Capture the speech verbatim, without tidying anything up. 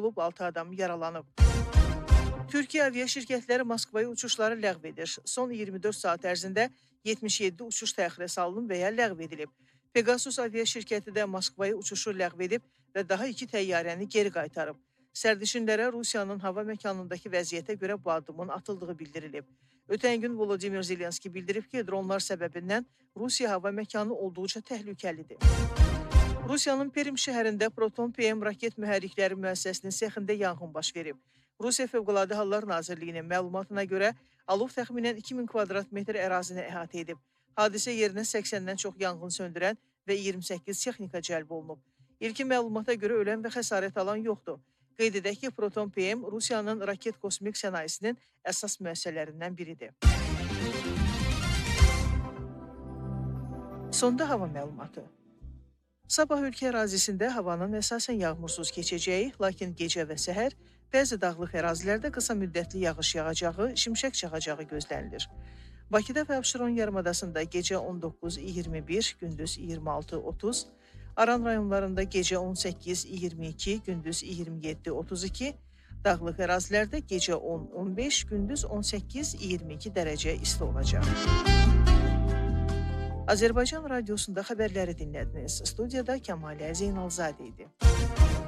olub, altı adam yaralanıb. Türkiyə avia şirkətləri Moskvaya uçuşları ləğv edir. Son iyirmi dörd saat ərzində yetmiş yeddi uçuş təxirə salınıb və ya ləğv edilib. Pegasus avia şirkəti də Moskvaya uçuşu ləğv edib və daha iki təyyarəni geri qaytarıb. Sərdişinlərə Rusiyanın hava məkanındakı vəziyyətə görə bu addımın atıldığı bildirilib. Ötən gün Volodymyr Zelenski bildirib ki, dronlar səbəbindən Rusiya hava məkanı olduqca təhlükəlidir. Rusiyanın Perm şəhərində Proton P M raket mühərrikləri müəssisəsinin sexində yanğın baş verib. Rusiya Fövqəladə Hallar Nazirliyinin məlumatına görə alov təxminən iki min kvadrat metr ərazini əhatə edib. Hadisə yerinə səksəndən çox yanğın söndürən və iyirmi səkkiz texnika cəlb olunub. İlkin məlumata görə ölən və xəsarət alan yoxdur. Qeyd edək ki, Proton P M Rusiyanın raket kosmik sənayesinin əsas müəssisələrindən biridir. Sonda hava məlumatı. Sabah ölkə ərazisində havanın əsasən yağmursuz keçəcəyi, lakin gecə və səhər bəzi dağlıq ərazilərdə qısa müddətli yağış yağacağı, şimşək çaxacağı gözlənilir. Bakıda və Abşeron yarımadasında gecə on doqquz iyirmi bir, gündüz iyirmi altı otuz, Aran rayonlarında gecə on səkkiz iyirmi iki, gündüz iyirmi yeddi otuz iki, dağlıq ərazilərdə gecə on on beş, gündüz on səkkiz iyirmi iki dərəcə isti olacaq. Azərbaycan Radiosunda xəbərləri dinlədiniz. Studiyada Kəmalə Zeynalzadə idi.